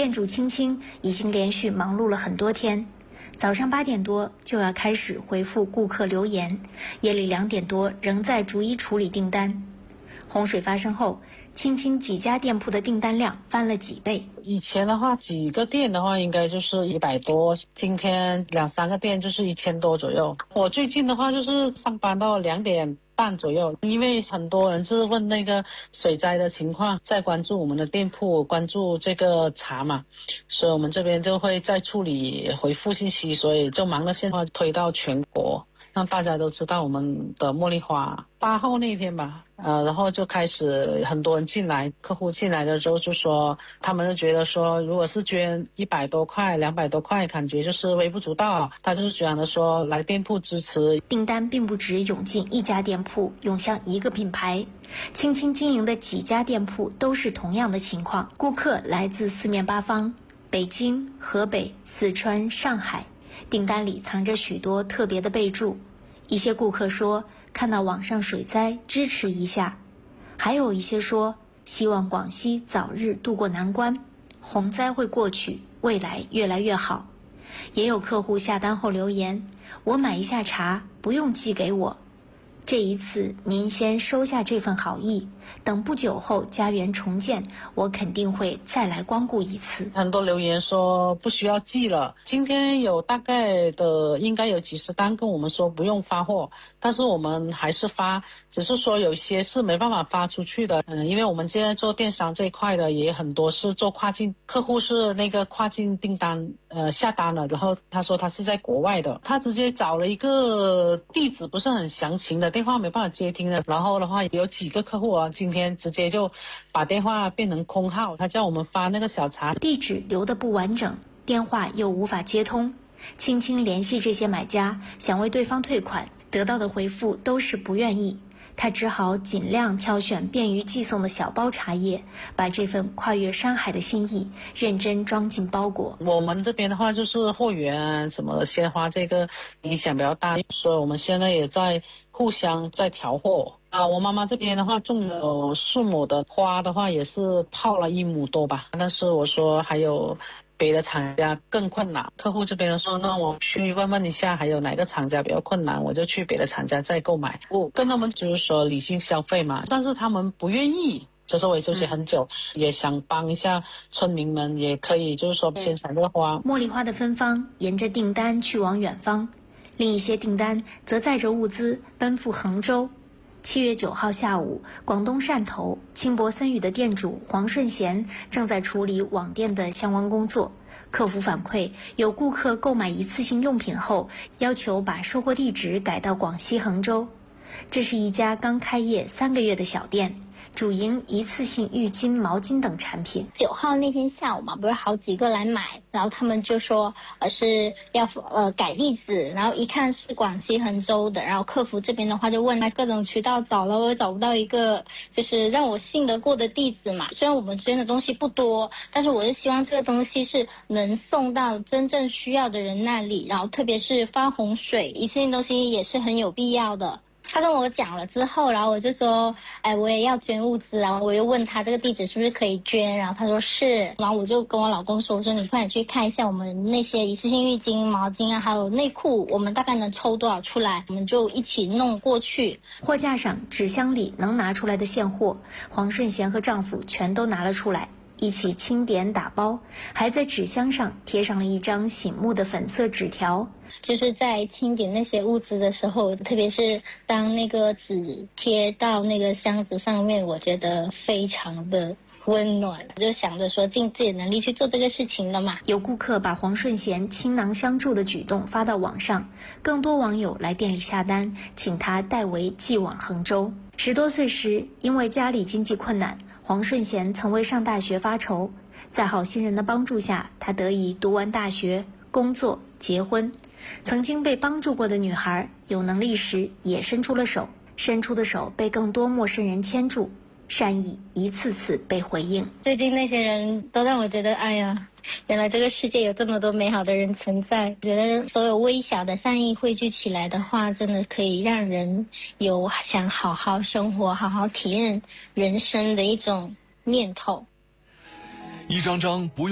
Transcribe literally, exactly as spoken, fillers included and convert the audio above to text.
店主青青已经连续忙碌了很多天，早上八点多就要开始回复顾客留言，夜里两点多仍在逐一处理订单。洪水发生后，青青几家店铺的订单量翻了几倍。 以前的话，几个店的话应该就是一百多，今天两三个店就是一千多左右。我最近的话就是上班到两点半左右，因为很多人是问那个水灾的情况，在关注我们的店铺，关注这个茶嘛，所以我们这边就会再处理回复信息，所以就忙了，现在推到全国，让大家都知道我们的茉莉花。八号那天吧，呃，然后就开始很多人进来，客户进来的时候就说，他们就觉得说，如果是捐一百多块、两百多块，感觉就是微不足道。他就是讲的说，来店铺支持。 订单并不只涌进一家店铺，涌向一个品牌。青青经营的几家店铺都是同样的情况，顾客来自四面八方，北京、河北、四川、上海。订单里藏着许多特别的备注，一些顾客说看到网上水灾支持一下，还有一些说希望广西早日渡过难关，洪灾会过去，未来越来越好。也有客户下单后留言，我买一下茶，不用寄给我，这一次您先收下这份好意，等不久后家园重建，我肯定会再来光顾一次。 很多留言说不需要寄了，今天有大概的应该有几十单跟我们说不用发货，但是我们还是发，只是说有些是没办法发出去的。嗯，因为我们现在做电商这一块的也很多是做跨境，客户是那个跨境订单呃下单了，然后他说他是在国外的，他直接找了一个地址不是很详情的，电话没办法接听的，然后的话有几个客户啊今天直接就把电话变成空号，他叫我们发那个小茶， 地址留得不完整，电话又无法接通。青青联系这些买家，想为对方退款，得到的回复都是不愿意。他只好尽量挑选便于寄送的小包茶叶，把这份跨越山海的心意认真装进包裹。 我们这边的话就是货源什么鲜花这个影响比较大，所以我们现在也在互相在调货啊。我妈妈这边的话种有四亩的花的话也是泡了一亩多吧，但是我说还有别的厂家更困难，客户这边说那我去问问一下还有哪个厂家比较困难，我就去别的厂家再购买。我跟他们就是说理性消费嘛，但是他们不愿意，就是我也休息很久、嗯、也想帮一下村民们，也可以就是说先采这个花。 茉莉花的芬芳沿着订单去往远方，另一些订单则载着物资奔赴衡州。七月九号下午，广东汕头轻薄森语的店主黄顺贤正在处理网店的相关工作。客服反馈，有顾客购买一次性用品后，要求把收货地址改到广西衡州。这是一家刚开业三个月的小店，主营一次性浴巾、毛巾等产品。 九号那天下午嘛，不是好几个来买，然后他们就说呃是要呃改地址，然后一看是广西衡州的，然后客服这边的话就问各种渠道找了，我也找不到一个就是让我信得过的地址嘛。虽然我们捐的东西不多，但是我是希望这个东西是能送到真正需要的人那里，然后特别是发洪水，一次性东西也是很有必要的。他跟我讲了之后，然后我就说，哎，我也要捐物资，然后我又问他这个地址是不是可以捐，然后他说是，然后我就跟我老公说，我说你快点去看一下我们那些一次性浴巾、毛巾啊，还有内裤，我们大概能抽多少出来，我们就一起弄过去。 货架上纸箱里能拿出来的现货，黄顺贤和丈夫全都拿了出来，一起清点打包，还在纸箱上贴上了一张醒目的粉色纸条。 就是在清点那些物资的时候，特别是当那个纸贴到那个箱子上面，我觉得非常的温暖，就想着说尽自己能力去做这个事情了嘛。 有顾客把黄顺贤倾囊相助的举动发到网上，更多网友来店里下单，请他代为寄往衡州。十多岁时，因为家里经济困难，黄顺贤曾为上大学发愁，在好心人的帮助下，他得以读完大学、工作、结婚。曾经被帮助过的女孩，有能力时也伸出了手，伸出的手被更多陌生人牵住，善意一次次被回应。 最近那些人都让我觉得，哎呀，原来这个世界有这么多美好的人存在。觉得所有微小的善意汇聚起来的话，真的可以让人有想好好生活、好好体验人生的一种念头。 一张张不用